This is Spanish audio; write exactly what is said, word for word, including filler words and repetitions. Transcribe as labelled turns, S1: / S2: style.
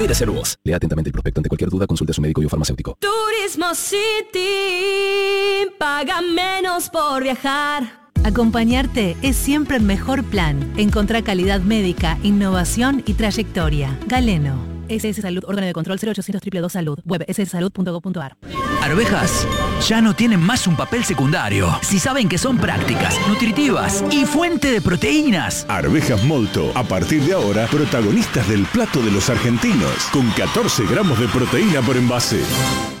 S1: Puede ser vos. Lea atentamente el prospecto. Ante cualquier duda, consulte a su médico y o farmacéutico.
S2: Turismo City, paga menos por viajar.
S3: Acompañarte es siempre el mejor plan. Encontrá calidad médica, innovación y trayectoria. Galeno. S S Salud, órgano de control cero ochocientos dos dos dos Salud. Web s s salud punto gov punto a r.
S4: Arvejas ya no tienen más un papel secundario. Si saben que son prácticas, nutritivas y fuente de proteínas.
S5: Arvejas Molto, a partir de ahora, protagonistas del plato de los argentinos, con catorce gramos de proteína por envase.